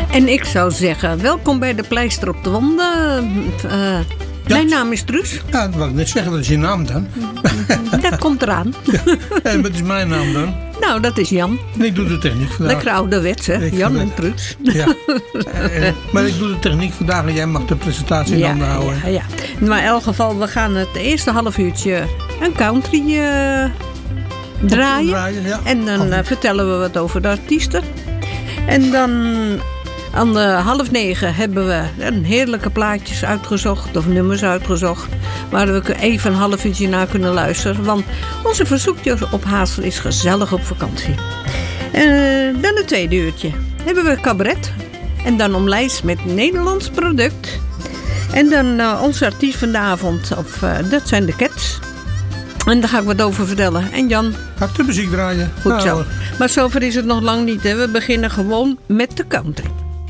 En ik zou zeggen, welkom bij de Pleister op de Wanden. Mijn naam is Truus. Ja, dat wil ik net zeggen, dat is je naam dan. Dat komt eraan. En wat is mijn naam dan? Nou, dat is Jan. En ik doe de techniek vandaag. Lekker ouderwets, hè? Jan en Truus. Ja. Maar ik doe de techniek vandaag en jij mag de presentatie in handen houden. Ja. Maar in elk geval, we gaan het eerste half uurtje een country draaien. Ja. En dan vertellen we wat over de artiesten. En dan aan de 8:30 hebben we een heerlijke plaatjes uitgezocht of nummers uitgezocht. Waar we even een half uurtje naar kunnen luisteren. Want onze verzoekjes op Hazel is gezellig op vakantie. Dan het tweede uurtje hebben we cabaret. En dan omlijst met Nederlands product. En dan onze artiest van de avond. Dat zijn de Cats. En daar ga ik wat over vertellen. En Jan? Ga ik de muziek draaien? Goed zo. Maar zover is het nog lang niet. Hè? We beginnen gewoon met de country.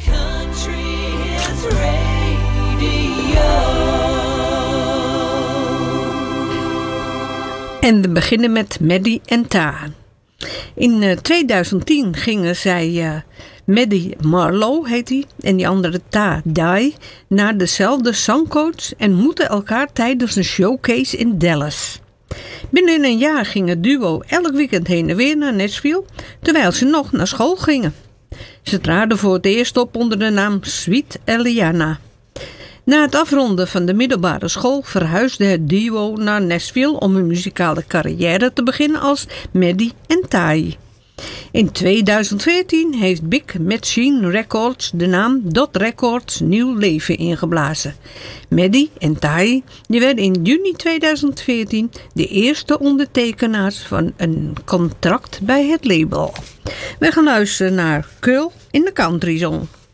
En we beginnen met Maddie en Ta. In 2010 gingen zij, Maddie Marlowe heet hij, en die andere Ta Dye, naar dezelfde zangcoach en moeten elkaar tijdens een showcase in Dallas. Binnen een jaar ging het duo elk weekend heen en weer naar Nashville, terwijl ze nog naar school gingen. Ze traden voor het eerst op onder de naam Sweet Eliana. Na het afronden van de middelbare school verhuisde het duo naar Nashville om hun muzikale carrière te beginnen als Maddie en Tai. In 2014 heeft Big Machine Records de naam Dot Records nieuw leven ingeblazen. Maddie en Tai werden in juni 2014 de eerste ondertekenaars van een contract bij het label. We gaan luisteren naar Curl in de Country Zone.